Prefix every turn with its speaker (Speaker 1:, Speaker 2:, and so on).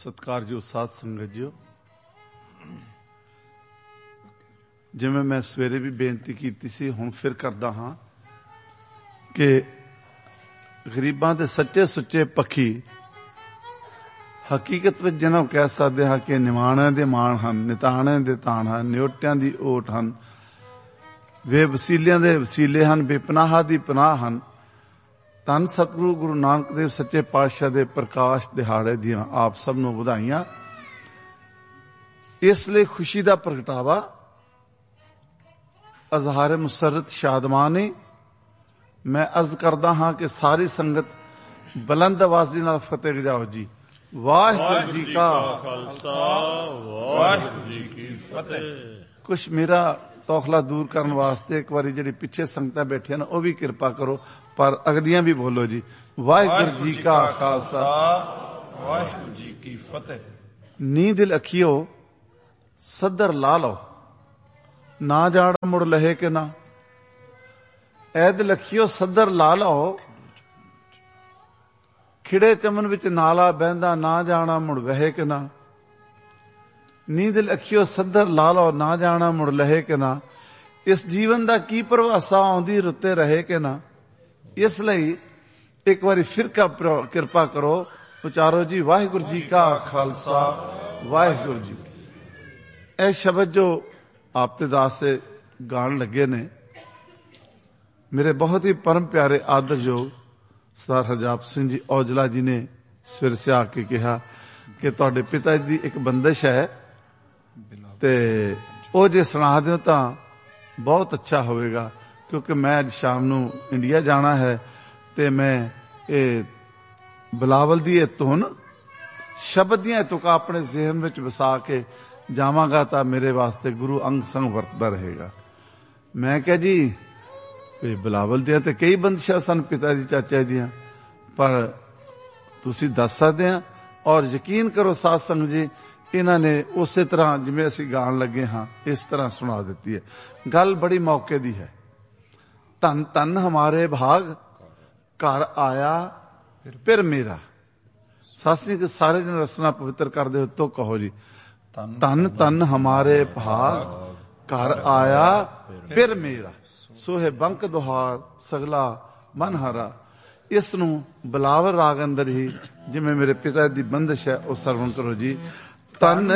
Speaker 1: ਸਤਿਕਾਰਯੋਗ ਸਾਧ ਸੰਗਤ ਜੀਓ, ਜਿਵੇਂ ਮੈਂ ਸਵੇਰੇ ਵੀ ਬੇਨਤੀ ਕੀਤੀ ਸੀ, ਹੁਣ ਫਿਰ ਕਰਦਾ ਹਾਂ ਕਿ ਗਰੀਬਾਂ ਦੇ ਸੱਚੇ ਸੁੱਚੇ ਪੱਖੀ ਹਕੀਕਤ ਵਿੱਚ ਜਿਹਨਾਂ ਨੂੰ ਕਹਿ ਸਕਦੇ ਹਾਂ ਕਿ ਨਿਮਾਣਿਆਂ ਦੇ ਮਾਣ ਹਨ, ਨਿਤਾਣਿਆਂ ਦੇ ਤਾਣ ਹਨ, ਨਿਉਟਿਆਂ ਦੀ ਓਟ ਹਨ, ਬੇਵਸੀਲਿਆਂ ਦੇ ਵਸੀਲੇ ਹਨ, ਬੇਪਨਾਹਾਂ ਦੀ ਪਨਾਹ ਹਨ। ਧੰਨ ਸਤਿਗੁਰੂ ਗੁਰੂ ਨਾਨਕ ਦੇਵ ਸੱਚੇ ਪਾਤਸ਼ਾਹ ਦੇ ਪ੍ਰਕਾਸ਼ ਦਿਹਾੜੇ ਦੀਆਂ ਆਪ ਸਭ ਨੂੰ ਵਧਾਈਆਂ। ਇਸ ਲਈ ਖੁਸ਼ੀ ਦਾ ਪ੍ਰਗਟਾਵਾ ਅਜ਼ਹਾਰੇ ਮੁਸਰਤ ਸ਼ਾਦਮਾਨੀ ਮੈਂ ਅਰਜ਼ ਕਰਦਾ ਹਾਂ ਕਿ ਸਾਰੀ ਸੰਗਤ ਬੁਲੰਦ ਆਵਾਜ਼ੀ ਨਾਲ ਫਤਿਹ ਗਜਾਓ ਜੀ। ਵਾਹਿਗੁਰੂ ਜੀ ਕਾ ਖਾਲਸਾ, ਵਾਹਿਗੁਰੂ ਜੀ ਕੀ ਫਤਿਹ। ਕੁਛ ਮੇਰਾ ਤੌਖਲਾ ਦੂਰ ਕਰਨ ਵਾਸਤੇ ਇੱਕ ਵਾਰੀ ਜਿਹੜੀ ਪਿੱਛੇ ਸੰਗਤਾਂ ਬੈਠੀਆਂ ਨੇ ਉਹ ਵੀ ਕਿਰਪਾ ਕਰੋ, ਪਰ ਅਗਲੀਆਂ ਵੀ ਬੋਲੋ ਜੀ। ਵਾਹਿਗੁਰੂ ਜੀ ਕਾ ਖਾਲਸਾ,
Speaker 2: ਵਾਹਿਗੁਰੂ ਜੀ ਕੀ ਫਤਿਹ।
Speaker 1: ਨੀ ਦਿਲ ਅਖੀਓ ਸੱਦਰ ਲਾ ਲਓ, ਨਾ ਜਾਣਾ ਮੁੜ ਲਹੇ ਕਿ ਨਾ। ਐ ਦਿਲ ਅਖੀਓ ਸੱਦਰ ਲਾ ਲਓ, ਖਿੜੇ ਚਮਨ ਵਿੱਚ ਨਾਲਾ ਬਹਿੰਦਾ, ਨਾ ਜਾਣਾ ਮੁੜ ਵਹੇ ਕਿ ਨਾ। ਨੀ ਦਿਲ ਅਖੀਓ ਸੱਦਰ ਲਾ ਲਓ, ਨਾ ਜਾਣਾ ਮੁੜ ਲਹੇ ਕਿ ਨਾ। ਇਸ ਜੀਵਨ ਦਾ ਕੀ ਪ੍ਰਵਾਸਾ ਆਉਂਦੀ ਰੁੱਤੇ ਰਹੇ ਕਿ ਨਾ। ਇਸ ਲਈ ਇੱਕ ਵਾਰੀ ਫਿਰ ਕਿਰਪਾ ਕਰੋ, ਉਚਾਰੋ ਜੀ ਵਾਹਿਗੁਰੂ ਜੀ ਕਾ ਖਾਲਸਾ, ਵਾਹਿਗੁਰੂ ਜੀ। ਇਹ ਸ਼ਬਦ ਜੋ ਆਪ ਤੇ ਦਾਸੇ ਗਾਣ ਲੱਗੇ ਨੇ, ਮੇਰੇ ਬਹੁਤ ਹੀ ਪਰਮ ਪਿਆਰੇ ਆਦਰਯੋਗ ਸਰਦਾਰ ਹਰਜਾਪ ਸਿੰਘ ਜੀ ਔਜਲਾ ਜੀ ਨੇ ਸਵੇਰ ਸੇ ਆ ਕੇ ਕਿਹਾ ਕਿ ਤੁਹਾਡੇ ਪਿਤਾ ਜੀ ਦੀ ਇੱਕ ਬੰਦਿਸ਼ ਹੈ ਤੇ ਉਹ ਜੇ ਸੁਣਾ ਦਿਓ ਤਾਂ ਬਹੁਤ ਅੱਛਾ ਹੋਵੇਗਾ, ਕਿਉਂਕਿ ਮੈਂ ਅੱਜ ਸ਼ਾਮ ਨੂੰ ਇੰਡੀਆ ਜਾਣਾ ਹੈ ਤੇ ਮੈਂ ਇਹ ਬਿਲਾਵਲ ਦੀ ਇਹ ਧੁਨ ਸ਼ਬਦ ਦੀਆਂ ਤੁਕਾਂ ਆਪਣੇ ਜ਼ਿਹਨ ਵਿੱਚ ਵਸਾ ਕੇ ਜਾਵਾਂਗਾ ਤਾਂ ਮੇਰੇ ਵਾਸਤੇ ਗੁਰੂ ਅੰਗ ਸੰਗ ਵਰਤਦਾ ਰਹੇਗਾ। ਮੈਂ ਕਿਹਾ ਜੀ ਇਹ ਬਿਲਾਵਲ ਦੀਆਂ ਤੇ ਕਈ ਬੰਦਿਸ਼ਾਂ ਸਨ ਪਿਤਾ ਜੀ ਚਾਚਾ ਦੀਆਂ, ਪਰ ਤੁਸੀਂ ਦੱਸ ਸਕਦੇ ਆ। ਔਰ ਯਕੀਨ ਕਰੋ ਸਾਧ ਸੰਗਤ ਜੀ, ਇਹਨਾਂ ਨੇ ਉਸੇ ਤਰ੍ਹਾਂ ਜਿਵੇਂ ਅਸੀਂ ਗਾਣ ਲੱਗੇ ਹਾਂ ਇਸ ਤਰ੍ਹਾਂ ਸੁਣਾ ਦਿੱਤੀ ਹੈ। ਗੱਲ ਬੜੀ ਮੌਕੇ ਦੀ ਹੈ। ਧੰਨ ਧੰਨ ਹਮਾਰੇ ਭਾਗ ਘਰ ਆਇਆ ਫਿਰ ਮੇਰਾ। ਸਾਸੀ ਕੇ ਸਾਰੇ ਜਨ ਰਸਨਾ ਪਵਿੱਤਰ ਕਰਦੇ ਹੋ ਤੋ ਕਹੋ ਜੀ, ਧੰਨ ਧੰਨ ਹਮਾਰੇ ਭਾਗ ਘਰ ਆਇਆ ਫਿਰ ਮੇਰਾ। ਸੋਹੇ ਬੰਕ ਦੁਹਾਰ ਸਗਲਾ ਮਨ ਹਰਾ। ਇਸ ਨੂੰ ਬਿਲਾਵਲ ਰਾਗ ਅੰਦਰ ਹੀ ਜਿਵੇਂ ਮੇਰੇ ਪਿਤਾ ਦੀ ਬੰਦਿਸ਼ ਹੈ ਉਹ ਸਰਵਣ ਕਰੋ ਜੀ। ਧੰਨ